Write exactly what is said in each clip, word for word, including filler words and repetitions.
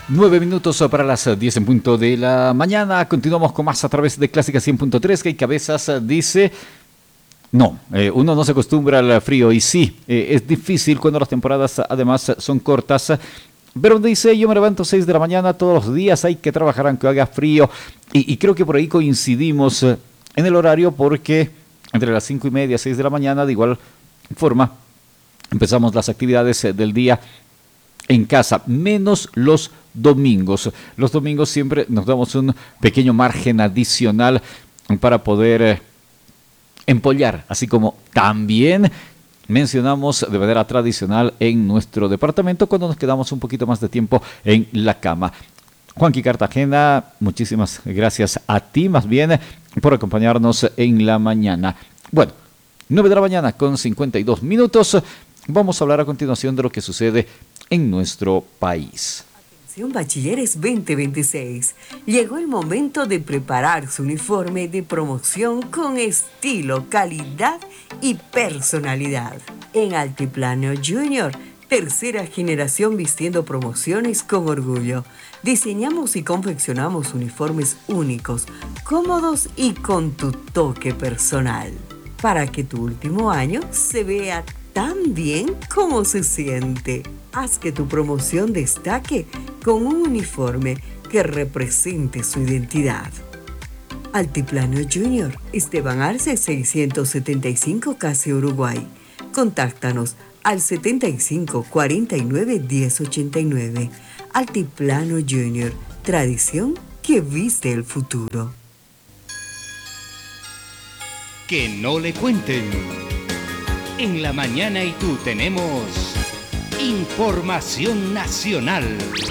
Nueve minutos para las diez en punto de la mañana. Continuamos con más a través de Clásica cien punto tres. Que hay Cabezas dice... No, eh, uno no se acostumbra al frío y sí, eh, es difícil cuando las temporadas además son cortas. Pero dice, yo me levanto seis de la mañana todos los días, hay que trabajar aunque haga frío. Y, y creo que por ahí coincidimos en el horario porque entre las cinco y media, seis de la mañana, de igual forma, empezamos las actividades del día en casa, menos los domingos. Los domingos siempre nos damos un pequeño margen adicional para poder eh, empollar, así como también mencionamos de manera tradicional en nuestro departamento cuando nos quedamos un poquito más de tiempo en la cama. Juanqui Cartagena, muchísimas gracias a ti más bien por acompañarnos en la mañana. Bueno, nueve de la mañana con cincuenta y dos minutos. Vamos a hablar a continuación de lo que sucede en nuestro país. Atención Bachilleres veinte veintiséis. Llegó el momento de preparar su uniforme de promoción con estilo, calidad y personalidad. En Altiplano Junior, tercera generación vistiendo promociones con orgullo. Diseñamos y confeccionamos uniformes únicos, cómodos y con tu toque personal, para que tu último año se vea tan bien como se siente. Haz que tu promoción destaque con un uniforme que represente su identidad. Altiplano Junior, Esteban Arce seiscientos setenta y cinco, Casi Uruguay. Contáctanos al setenta y cinco cuarenta y nueve diez ochenta y nueve. Altiplano Junior, tradición que viste el futuro. Que no le cuenten. En la mañana y tú tenemos información nacional.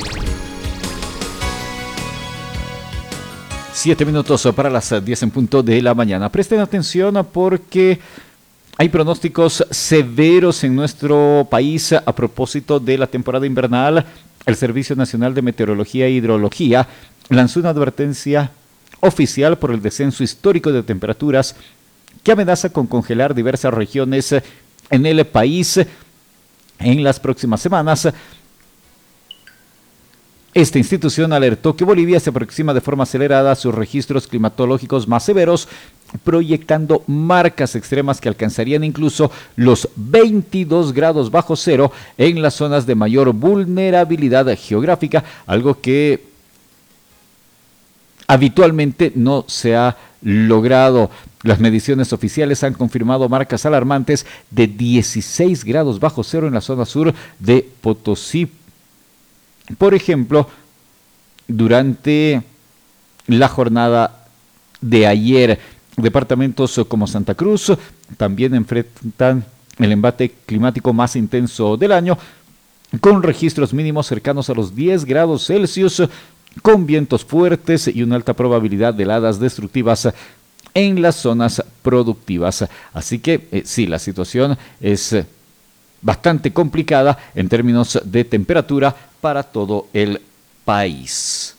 Siete minutos para las diez en punto de la mañana. Presten atención porque hay pronósticos severos en nuestro país a propósito de la temporada invernal. El Servicio Nacional de Meteorología e Hidrología lanzó una advertencia oficial por el descenso histórico de temperaturas que amenaza con congelar diversas regiones en el país en las próximas semanas. Esta institución alertó que Bolivia se aproxima de forma acelerada a sus registros climatológicos más severos, proyectando marcas extremas que alcanzarían incluso los veintidós grados bajo cero en las zonas de mayor vulnerabilidad geográfica, algo que habitualmente no se ha logrado. Las mediciones oficiales han confirmado marcas alarmantes de dieciséis grados bajo cero en la zona sur de Potosí. Por ejemplo, durante la jornada de ayer, departamentos como Santa Cruz también enfrentan el embate climático más intenso del año, con registros mínimos cercanos a los diez grados Celsius, con vientos fuertes y una alta probabilidad de heladas destructivas en las zonas productivas. Así que eh, sí, la situación es eh, bastante complicada en términos de temperatura para todo el país.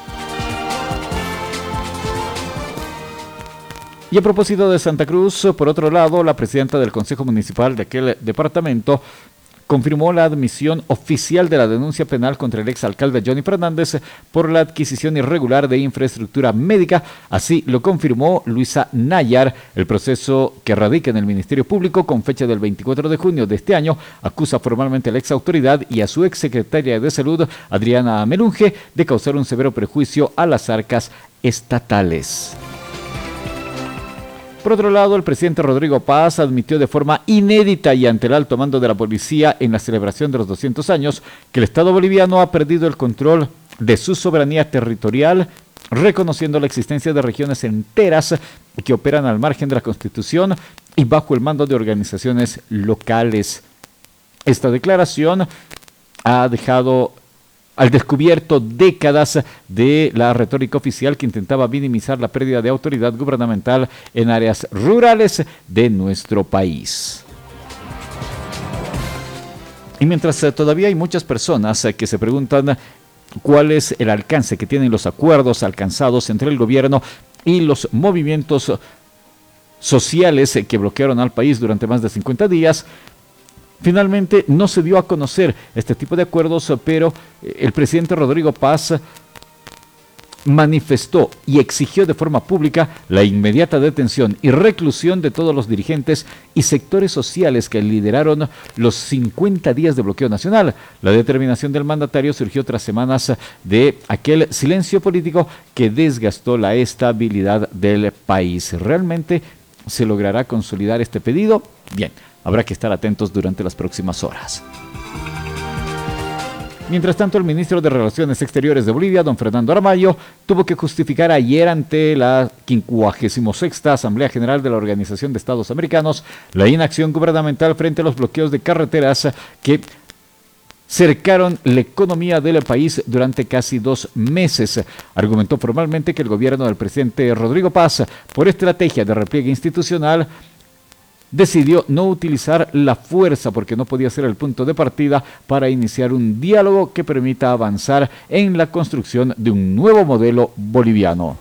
Y a propósito de Santa Cruz, por otro lado, la presidenta del Consejo Municipal de aquel departamento confirmó la admisión oficial de la denuncia penal contra el exalcalde Johnny Fernández por la adquisición irregular de infraestructura médica. Así lo confirmó Luisa Nayar. El proceso, que radica en el Ministerio Público con fecha del veinticuatro de junio de este año, acusa formalmente a la exautoridad y a su exsecretaria de Salud, Adriana Melunge, de causar un severo perjuicio a las arcas estatales. Por otro lado, el presidente Rodrigo Paz admitió de forma inédita y ante el alto mando de la policía en la celebración de los doscientos años que el Estado boliviano ha perdido el control de su soberanía territorial, reconociendo la existencia de regiones enteras que operan al margen de la Constitución y bajo el mando de organizaciones locales. Esta declaración ha dejado al descubierto décadas de la retórica oficial que intentaba minimizar la pérdida de autoridad gubernamental en áreas rurales de nuestro país. Y mientras eh, todavía hay muchas personas eh, que se preguntan cuál es el alcance que tienen los acuerdos alcanzados entre el gobierno y los movimientos sociales eh, que bloquearon al país durante más de cincuenta días, Finalmente no se dio a conocer este tipo de acuerdos, pero el presidente Rodrigo Paz manifestó y exigió de forma pública la inmediata detención y reclusión de todos los dirigentes y sectores sociales que lideraron los cincuenta días de bloqueo nacional. La determinación del mandatario surgió tras semanas de aquel silencio político que desgastó la estabilidad del país. ¿Realmente se logrará consolidar este pedido? Bien, habrá que estar atentos durante las próximas horas. Mientras tanto, el ministro de Relaciones Exteriores de Bolivia, don Fernando Aramayo, tuvo que justificar ayer ante la quincuagésima sexta Asamblea General de la Organización de Estados Americanos la inacción gubernamental frente a los bloqueos de carreteras que cercaron la economía del país durante casi dos meses. Argumentó formalmente que el gobierno del presidente Rodrigo Paz, por estrategia de repliegue institucional, decidió no utilizar la fuerza porque no podía ser el punto de partida para iniciar un diálogo que permita avanzar en la construcción de un nuevo modelo boliviano.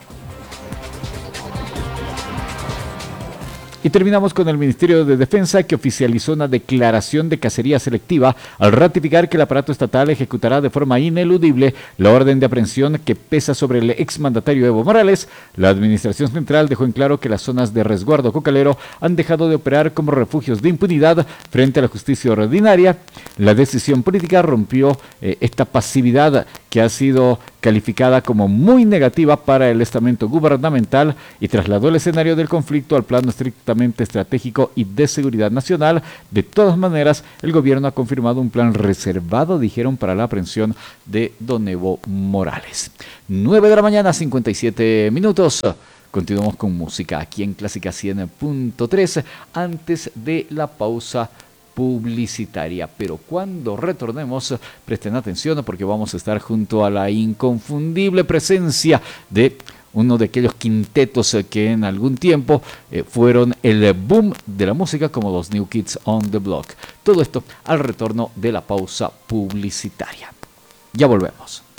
Y terminamos con el Ministerio de Defensa, que oficializó una declaración de cacería selectiva al ratificar que el aparato estatal ejecutará de forma ineludible la orden de aprehensión que pesa sobre el exmandatario Evo Morales. La Administración Central dejó en claro que las zonas de resguardo cocalero han dejado de operar como refugios de impunidad frente a la justicia ordinaria. La decisión política rompió eh, esta pasividad que ha sido calificada como muy negativa para el estamento gubernamental y trasladó el escenario del conflicto al plano estrictamente estratégico y de seguridad nacional. De todas maneras, el gobierno ha confirmado un plan reservado, dijeron, para la aprehensión de don Evo Morales. nueve de la mañana, cincuenta y siete minutos. Continuamos con música aquí en Clásica cien punto tres antes de la pausa publicitaria, pero cuando retornemos presten atención porque vamos a estar junto a la inconfundible presencia de uno de aquellos quintetos que en algún tiempo eh, fueron el boom de la música, como los New Kids on the Block. Todo esto al retorno de la pausa publicitaria. Ya volvemos.